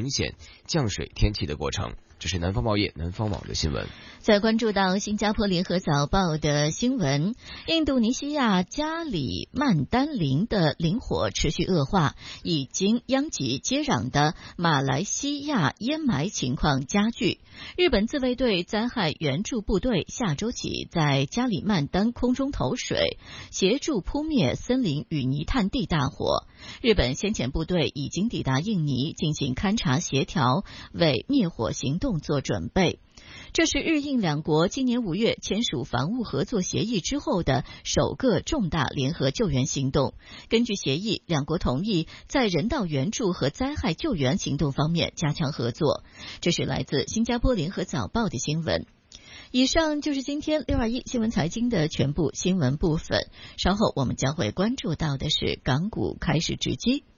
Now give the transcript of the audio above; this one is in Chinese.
明显降水天气的过程。这是南方报业南方网的新闻。 再关注到新加坡联合早报的新闻，印度尼西亚加里曼丹林的林火持续恶化，已经殃及接壤的马来西亚烟霾情况加剧。日本自卫队灾害援助部队下周起在加里曼丹空中投水，协助扑灭森林与泥炭地大火。日本先遣部队已经抵达印尼进行勘察协调，为灭火行动做准备。这是日印两国今年5月签署防务合作协议之后的首个重大联合救援行动。根据协议，两国同意在人道援助和灾害救援行动方面加强合作。这是来自新加坡联合早报的新闻。以上就是今天621新闻财经的全部新闻部分。稍后我们将会关注到的是港股开市直击。